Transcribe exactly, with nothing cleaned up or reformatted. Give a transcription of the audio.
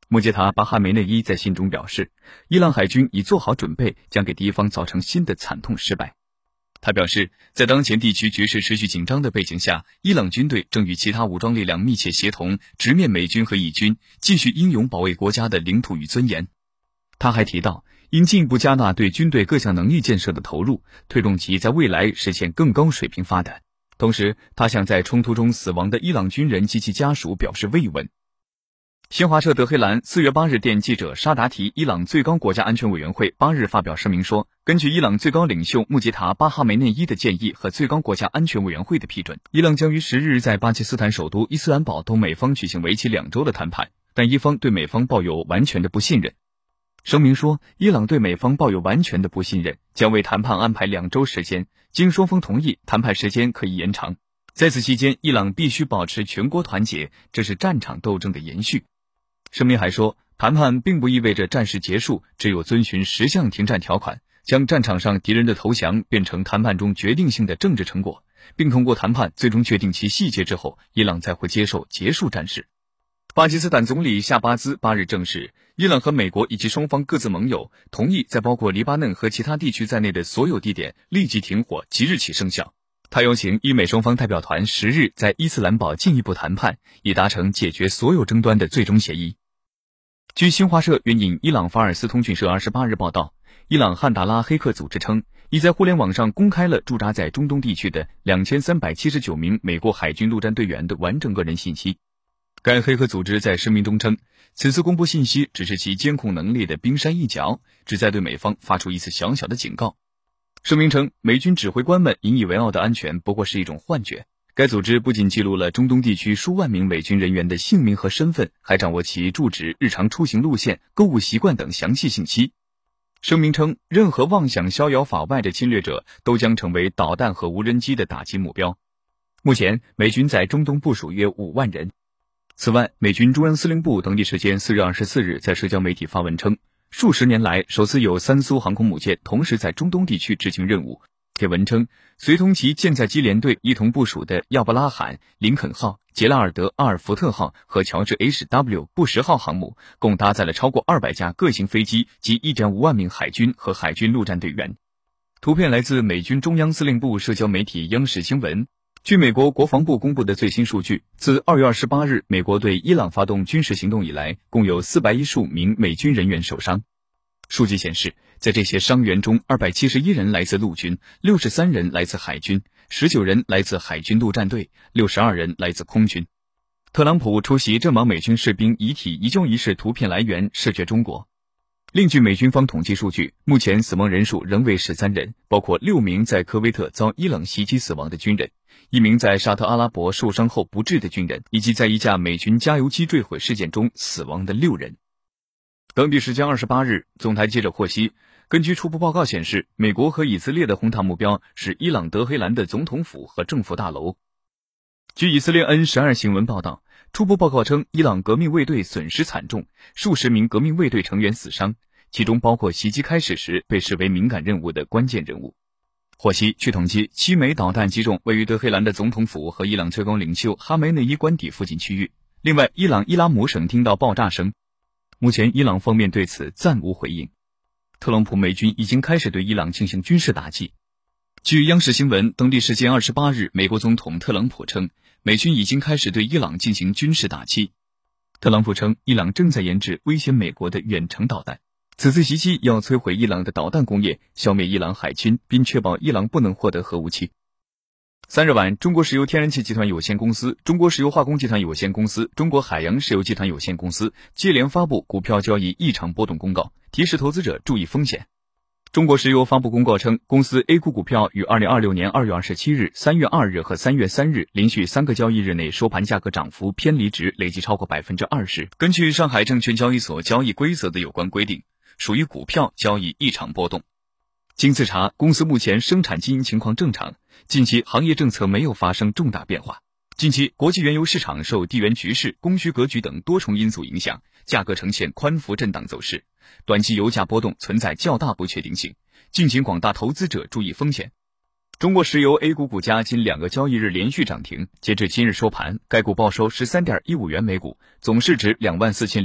穆杰塔·巴哈梅内伊在信中表示，伊朗海军已做好准备，将给敌方造成新的惨痛失败。他表示，在当前地区局势持续紧张的背景下，伊朗军队正与其他武装力量密切协同，直面美军和意军，继续英勇保卫国家的领土与尊严。他还提到，应进一步加大对军队各项能力建设的投入，推动其在未来实现更高水平发展。同时，他向在冲突中死亡的伊朗军人及其家属表示慰问。新华社德黑兰四月八日电记者沙达提伊朗最高国家安全委员会八日发表声明说，根据伊朗最高领袖穆杰塔·巴哈梅内伊的建议和最高国家安全委员会的批准，伊朗将于十日在巴基斯坦首都伊斯兰堡同美方举行为期两周的谈判，但伊方对美方抱有完全的不信任。声明说，伊朗对美方抱有完全的不信任，将为谈判安排两周时间，经双方同意，谈判时间可以延长。在此期间，伊朗必须保持全国团结，这是战场斗争的延续。声明还说，谈判并不意味着战事结束，只有遵循十项停战条款，将战场上敌人的投降变成谈判中决定性的政治成果，并通过谈判最终确定其细节之后，伊朗才会接受结束战事。巴基斯坦总理夏巴兹八日证实，伊朗和美国以及双方各自盟友同意在包括黎巴嫩和其他地区在内的所有地点立即停火，即日起生效。他邀请伊美双方代表团十日在伊斯兰堡进一步谈判，以达成解决所有争端的最终协议。据新华社援引伊朗法尔斯通讯社二十八日报道，伊朗汉达拉黑客组织称，已在互联网上公开了驻扎在中东地区的两千三百七十九名美国海军陆战队员的完整个人信息。该黑客组织在声明中称，此次公布信息只是其监控能力的冰山一角，旨在对美方发出一次小小的警告。声明称，美军指挥官们引以为傲的安全不过是一种幻觉。该组织不仅记录了中东地区数万名美军人员的姓名和身份，还掌握其住址、日常出行路线、购物习惯等详细信息。声明称，任何妄想逍遥法外的侵略者都将成为导弹和无人机的打击目标。目前，美军在中东部署约五万人。此外，美军中央司令部当地时间四月二十四日在社交媒体发文称，数十年来首次有三艘航空母舰同时在中东地区执行任务。帖文称，随同其舰载机联队一同部署的亚伯拉罕、林肯号、杰拉尔德·阿尔福特号和乔治 H W 布什号航母，共搭载了超过二百架各型飞机及 一点五万名海军和海军陆战队员。图片来自美军中央司令部社交媒体央视新闻。据美国国防部公布的最新数据，自二月二十八日美国对伊朗发动军事行动以来，共有四百一十五名美军人员受伤。数据显示，在这些伤员中，二百七十一人来自陆军，六十三人来自海军，十九人来自海军陆战队，六十二人来自空军。特朗普出席阵亡美军士兵遗体移交仪式，图片来源视觉中国。另据美军方统计数据，目前死亡人数仍为十三人，包括六名在科威特遭伊朗袭击死亡的军人，一名在沙特阿拉伯受伤后不治的军人，以及在一架美军加油机坠毁事件中死亡的六人。当地时间二十八日，总台记者获悉，根据初步报告显示，美国和以色列的轰炸目标是伊朗德黑兰的总统府和政府大楼。据以色列 N 十二 新闻报道，初步报告称，伊朗革命卫队损失惨重，数十名革命卫队成员死伤，其中包括袭击开始时被视为敏感任务的关键人物。获悉，据统计，七枚导弹击中位于德黑兰的总统府和伊朗最高领袖哈梅内伊官邸附近区域。另外，伊朗伊拉姆省听到爆炸声。目前，伊朗方面对此暂无回应。特朗普美军已经开始对伊朗进行军事打击。据央视新闻，当地时间二十八日，美国总统特朗普称，美军已经开始对伊朗进行军事打击。特朗普称，伊朗正在研制威胁美国的远程导弹。此次袭击要摧毁伊朗的导弹工业，消灭伊朗海军，并确保伊朗不能获得核武器。三日晚，中国石油天然气集团有限公司、中国石油化工集团有限公司、中国海洋石油集团有限公司接连发布股票交易异常波动公告，提示投资者注意风险。中国石油发布公告称，公司 A 股股票于二零二六年二月二十七日、三月二日和三月三日连续三个交易日内收盘价格涨幅偏离值累计超过 百分之二十， 根据上海证券交易所交易规则的有关规定，属于股票交易异常波动。经自查，公司目前生产经营情况正常，近期行业政策没有发生重大变化。近期国际原油市场受地缘局势、供需格局等多重因素影响，价格呈现宽幅震荡走势，短期油价波动存在较大不确定性，敬请广大投资者注意风险。中国石油 A 股股价近两个交易日连续涨停，截至今日收盘，该股报收 十三点一五元每股，总市值两万四千